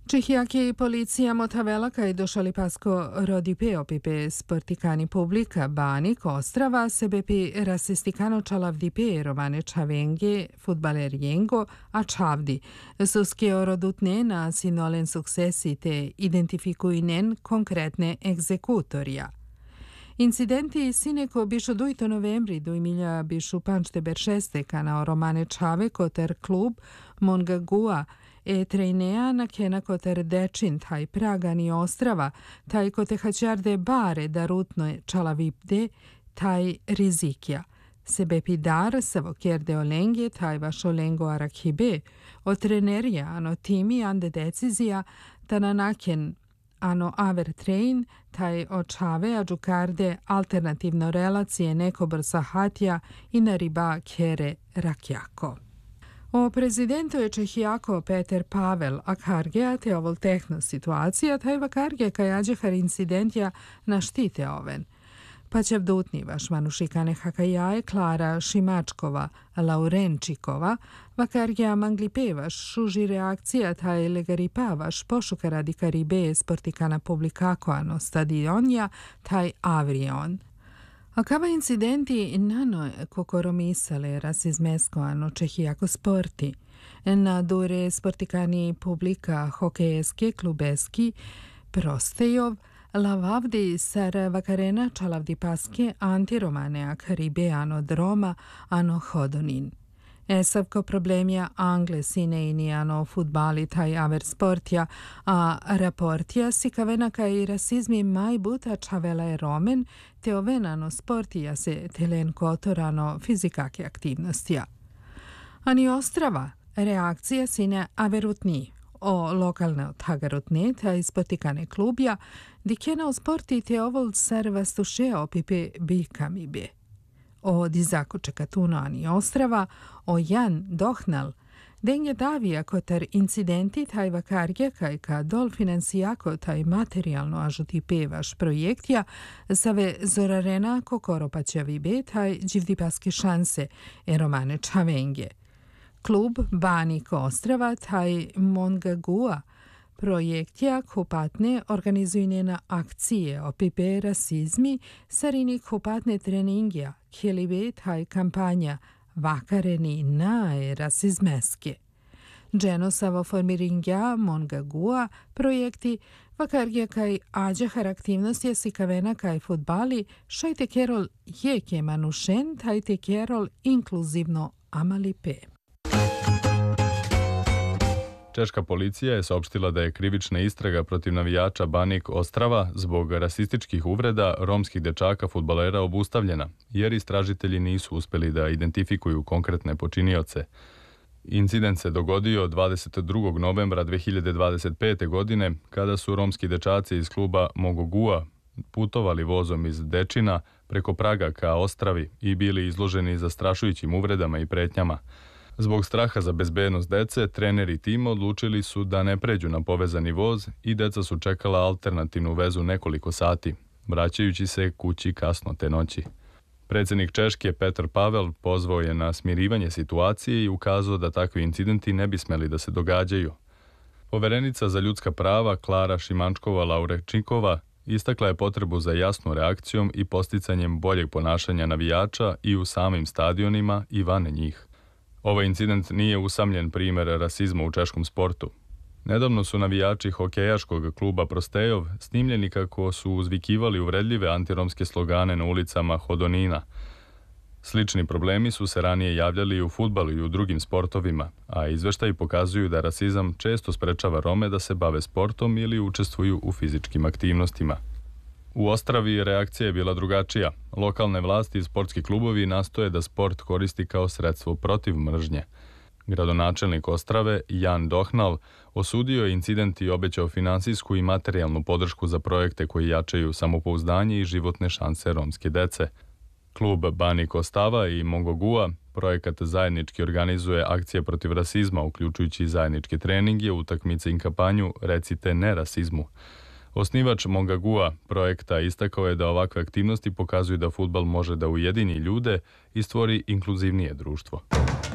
Čehijake i policija Motavelaka i došali pasko rodipe opipe sportikani publika Banik Ostrava sebepi rasistikano čalavdipe romane čavenge futbaleriengo a čavdi suske orodutne na sinolen suksesi te identifikuinen konkretne egzekutorija. Incidenti sineko bišu dujto novembri 2000 bišu pančte beršeste kana romane čave koter klub Mongagua trejnea na kena koter dečin taj Pragani Ostrava, taj kote haćarde bare darutno čalavipde, taj rizikja. Sebepi dar savo kjerde olengje, taj vaš olengo arakhibe, o trenerija ano timi ande decizija, ta na naken ano aver trein, taj očave ađukarde alternativno relacije nekobr sahatja i na riba kjere rakjako. O prezidentu je Čehijako Peter Pavel akargija te ovol tehno situacija, taj vakargija kajađehar incidentja na štite oven. Pa će vdutni vaš manušikane hakajaje Klara Šimačkova, Laurenčikova, vakargija manglipevaš šuži reakcija taj legaripavaš pošuka radi karibe sportikana publikako ano stadionja taj avrion. A kava incidenti nano kokoromisale rasizmesko ano Čehijako sporti. Na dure sportikani publika hokejeske klubeski Prostejov, lavavdi sar vakarena čalavdi paske antiromane akaribe ano droma ano hodonin. Esavko problemja Angle sineini ano futbali taj aver sportja, a raportja sikavenaka i rasizmi majbuta čavela je romen, te ovenano sportija se telen kotorano fizikake aktivnostija. Ani Ostrava reakcija sine averutni. O lokalne tagarutne taj spotikane klubja, dikena o sporti te ovol sarvastuše opipe bikamibe. O dizako čekatuno ani Ostrava, o Jan Dohnal, denje davija kotar incidenti taj vakargja kaj ka dol finansijako taj materijalno ažuti vaš projektja, save zorarena kokoropaćavi be taj dživdipaske šanse romane čavenge. Klub Banik Ostrava taj Mongagua projektja kupatne organizujne na akcije opipe rasizmi sarini kupatne treningja kjelibe taj kampanja vakareni nae rasizmeske. Dženosavo formiringja Mongagua projekti vakargja kaj ađahar aktivnosti sikavena kaj futbali šajte kerol jeke manušen tajte kerol inkluzivno amalipe. Češka policija je saopštila da je krivična istraga protiv navijača Banik Ostrava zbog rasističkih uvreda romskih dečaka fudbalera obustavljena, jer istražitelji nisu uspeli da identifikuju konkretne počinioce. Incident se dogodio 22. novembra 2025. godine kada su romski dečaci iz kluba Mongagua putovali vozom iz Dečina preko Praga ka Ostravi i bili izloženi zastrašujućim uvredama i pretnjama. Zbog straha za bezbednost dece, treneri tima odlučili su da ne pređu na povezani voz i deca su čekala alternativnu vezu nekoliko sati, vraćajući se kući kasno te noći. Predsjednik Češke Petar Pavel pozvao je na smirivanje situacije i ukazao da takvi incidenti ne bi smeli da se događaju. Poverenica za ljudska prava Klara Šimačkova Laurenčikova istakla je potrebu za jasnu reakcijom i posticanjem boljeg ponašanja navijača i u samim stadionima i van njih. Ovaj incident nije usamljen primjer rasizma u češkom sportu. Nedavno su navijači hokejaškog kluba Prostejov snimljeni kako su uzvikivali uvredljive antiromske slogane na ulicama Hodonina. Slični problemi su se ranije javljali i u fudbalu i u drugim sportovima, a izveštaji pokazuju da rasizam često sprečava Rome da se bave sportom ili učestvuju u fizičkim aktivnostima. U Ostravi reakcija je bila drugačija. Lokalne vlasti i sportski klubovi nastoje da sport koristi kao sredstvo protiv mržnje. Gradonačelnik Ostrave, Jan Dohnal, osudio je incident i obećao finansijsku i materijalnu podršku za projekte koji jačaju samopouzdanje i životne šanse romske dece. Klub Banik Ostava i Mongagua projekat zajednički organizuje akcije protiv rasizma, uključujući zajedničke treninge, utakmice i kampanju Recite ne rasizmu. Osnivač Mongagua projekta istakao je da ovakve aktivnosti pokazuju da fudbal može da ujedini ljude i stvori inkluzivnije društvo.